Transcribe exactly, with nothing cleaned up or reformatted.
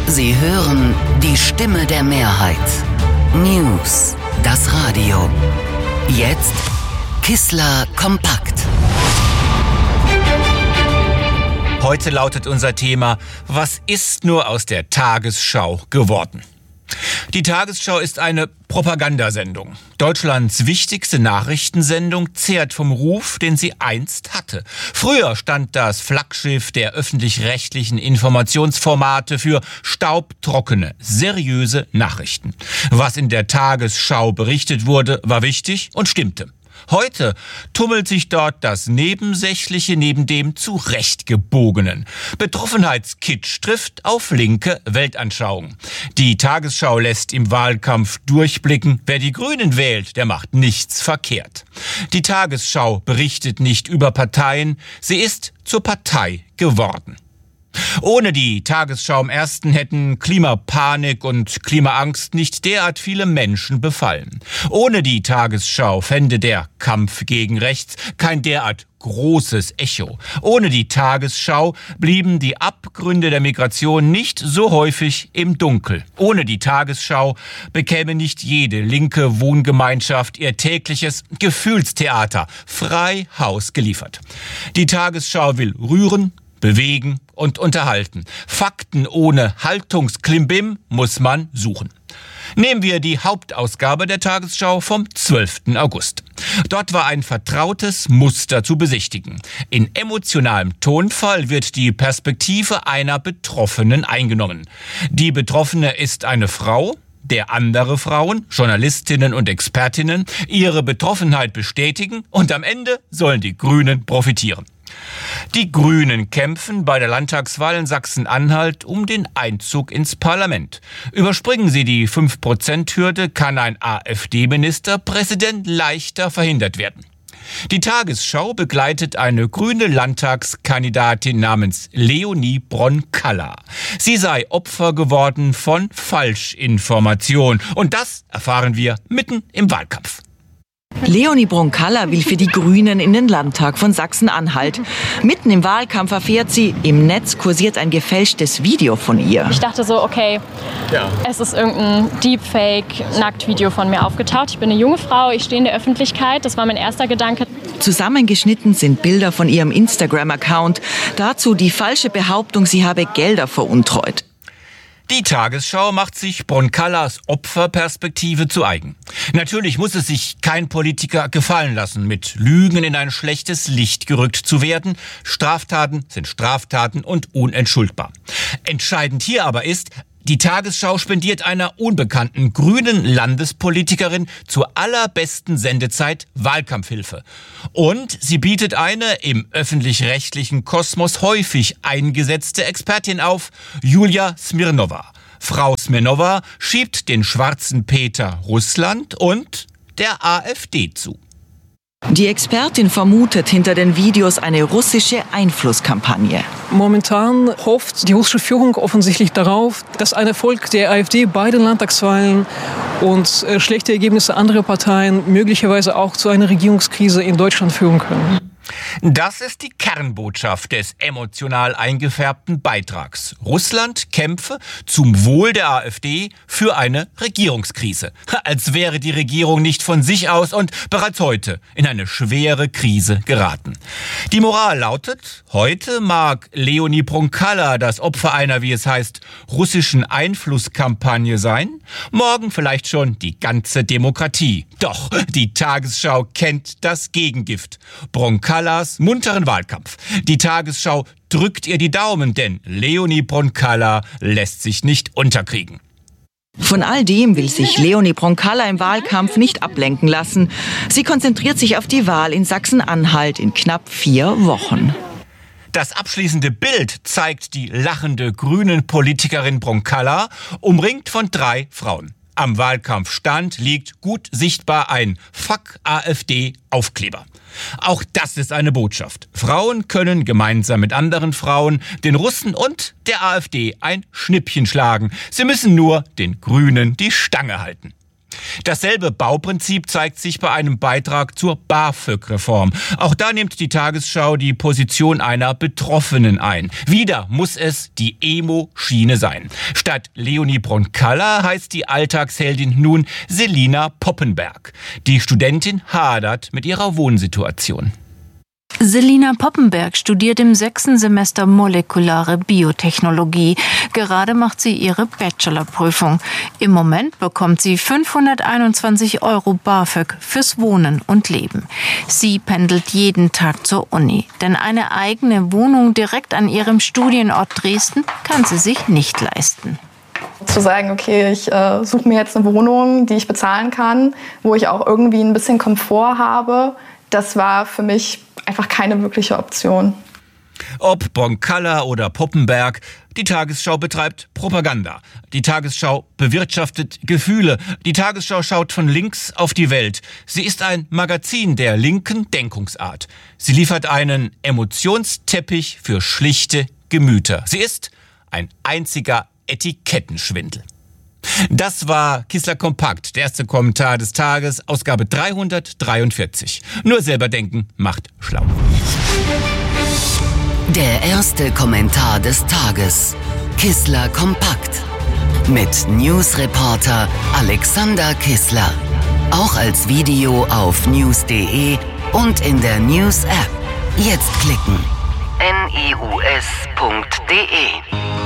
Sie hören die Stimme der Mehrheit. News, das Radio. Jetzt Kissler kompakt. Heute lautet unser Thema: Was ist nur aus der Tagesschau geworden? Die Tagesschau ist eine Propagandasendung. Deutschlands wichtigste Nachrichtensendung zehrt vom Ruf, den sie einst hatte. Früher stand das Flaggschiff der öffentlich-rechtlichen Informationsformate für staubtrockene, seriöse Nachrichten. Was in der Tagesschau berichtet wurde, war wichtig und stimmte. Heute tummelt sich dort das Nebensächliche neben dem Zurechtgebogenen. Betroffenheitskitsch trifft auf linke Weltanschauung. Die Tagesschau lässt im Wahlkampf durchblicken: Wer die Grünen wählt, der macht nichts verkehrt. Die Tagesschau berichtet nicht über Parteien, sie ist zur Partei geworden. Ohne die Tagesschau im Ersten hätten Klimapanik und Klimaangst nicht derart viele Menschen befallen. Ohne die Tagesschau fände der Kampf gegen rechts kein derart großes Echo. Ohne die Tagesschau blieben die Abgründe der Migration nicht so häufig im Dunkel. Ohne die Tagesschau bekäme nicht jede linke Wohngemeinschaft ihr tägliches Gefühlstheater frei Haus geliefert. Die Tagesschau will rühren, bewegen und unterhalten. Fakten ohne Haltungsklimbim muss man suchen. Nehmen wir die Hauptausgabe der Tagesschau vom zwölften August. Dort war ein vertrautes Muster zu besichtigen. In emotionalem Tonfall wird die Perspektive einer Betroffenen eingenommen. Die Betroffene ist eine Frau, der andere Frauen, Journalistinnen und Expertinnen, ihre Betroffenheit bestätigen, und am Ende sollen die Grünen profitieren. Die Grünen kämpfen bei der Landtagswahl in Sachsen-Anhalt um den Einzug ins Parlament. Überspringen sie die fünf Prozent Hürde, kann ein AfD-Ministerpräsident leichter verhindert werden. Die Tagesschau begleitet eine grüne Landtagskandidatin namens Leonie Bronkaller. Sie sei Opfer geworden von Falschinformation. Und das erfahren wir mitten im Wahlkampf. Leonie Bronkaller will für die Grünen in den Landtag von Sachsen-Anhalt. Mitten im Wahlkampf erfährt sie, im Netz kursiert ein gefälschtes Video von ihr. Ich dachte so, okay, ja. Es ist irgendein Deepfake-Nacktvideo von mir aufgetaucht. Ich bin eine junge Frau, ich stehe in der Öffentlichkeit. Das war mein erster Gedanke. Zusammengeschnitten sind Bilder von ihrem Instagram-Account. Dazu die falsche Behauptung, sie habe Gelder veruntreut. Die Tagesschau macht sich Bronkallers Opferperspektive zu eigen. Natürlich muss es sich kein Politiker gefallen lassen, mit Lügen in ein schlechtes Licht gerückt zu werden. Straftaten sind Straftaten und unentschuldbar. Entscheidend hier aber ist: Die Tagesschau spendiert einer unbekannten grünen Landespolitikerin zur allerbesten Sendezeit Wahlkampfhilfe. Und sie bietet eine im öffentlich-rechtlichen Kosmos häufig eingesetzte Expertin auf, Julia Smirnova. Frau Smirnova schiebt den schwarzen Peter Russland und der AfD zu. Die Expertin vermutet hinter den Videos eine russische Einflusskampagne. Momentan hofft die russische Führung offensichtlich darauf, dass ein Erfolg der AfD bei den Landtagswahlen und äh, schlechte Ergebnisse anderer Parteien möglicherweise auch zu einer Regierungskrise in Deutschland führen können. Das ist die Kernbotschaft des emotional eingefärbten Beitrags. Russland kämpfe zum Wohl der AfD für eine Regierungskrise. Als wäre die Regierung nicht von sich aus und bereits heute in eine schwere Krise geraten. Die Moral lautet: Heute mag Leonie Bronkaller das Opfer einer, wie es heißt, russischen Einflusskampagne sein, morgen vielleicht schon die ganze Demokratie. Doch die Tagesschau kennt das Gegengift: Bronkallers munteren Wahlkampf. Die Tagesschau drückt ihr die Daumen, denn Leonie Bronkaller lässt sich nicht unterkriegen. Von all dem will sich Leonie Bronkaller im Wahlkampf nicht ablenken lassen. Sie konzentriert sich auf die Wahl in Sachsen-Anhalt in knapp vier Wochen. Das abschließende Bild zeigt die lachende grünen Politikerin Bronkaller, umringt von drei Frauen. Am Wahlkampfstand liegt gut sichtbar ein Fuck AfD-Aufkleber. Auch das ist eine Botschaft. Frauen können gemeinsam mit anderen Frauen den Russen und der AfD ein Schnippchen schlagen. Sie müssen nur den Grünen die Stange halten. Dasselbe Bauprinzip zeigt sich bei einem Beitrag zur BAföG-Reform. Auch da nimmt die Tagesschau die Position einer Betroffenen ein. Wieder muss es die Emo-Schiene sein. Statt Leonie Bronkaller heißt die Alltagsheldin nun Selina Poppenberg. Die Studentin hadert mit ihrer Wohnsituation. Selina Poppenberg studiert im sechsten Semester molekulare Biotechnologie. Gerade macht sie ihre Bachelorprüfung. Im Moment bekommt sie fünfhunderteinundzwanzig Euro BAföG fürs Wohnen und Leben. Sie pendelt jeden Tag zur Uni, denn eine eigene Wohnung direkt an ihrem Studienort Dresden kann sie sich nicht leisten. Zu sagen, okay, ich äh, suche mir jetzt eine Wohnung, die ich bezahlen kann, wo ich auch irgendwie ein bisschen Komfort habe, das war für mich einfach keine wirkliche Option. Ob Bronkaller oder Poppenberg, die Tagesschau betreibt Propaganda. Die Tagesschau bewirtschaftet Gefühle. Die Tagesschau schaut von links auf die Welt. Sie ist ein Magazin der linken Denkungsart. Sie liefert einen Emotionsteppich für schlichte Gemüter. Sie ist ein einziger Etikettenschwindel. Das war Kissler Kompakt, der erste Kommentar des Tages, Ausgabe dreihundertdreiundvierzig. Nur selber denken macht schlau. Der erste Kommentar des Tages. Kissler Kompakt. Mit Newsreporter Alexander Kissler. Auch als Video auf news punkt de und in der News-App. Jetzt klicken. news punkt de